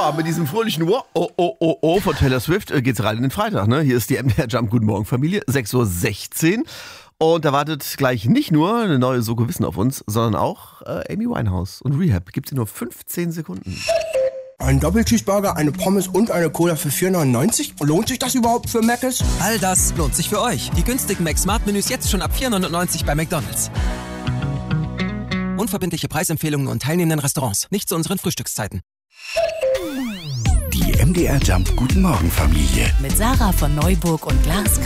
Ja, mit diesem fröhlichen von Taylor Swift geht's rein in den Freitag. Ne? Hier ist die MDR Jump Guten Morgen Familie, 6:16 Uhr. Und da wartet gleich nicht nur eine neue Soko Wissen auf uns, sondern auch Amy Winehouse und Rehab. Gibt's in nur 15 Sekunden. Ein Doppelcheeseburger, eine Pommes und eine Cola für 4,99? Lohnt sich das überhaupt für Mc's? All das lohnt sich für euch. Die günstigen Mac-Smart-Menüs jetzt schon ab 4,99 bei McDonald's. Unverbindliche Preisempfehlungen und teilnehmenden Restaurants. Nicht zu unseren Frühstückszeiten. Die MDR Jump Guten Morgen Familie. Mit Sarah von Neuburg und Lars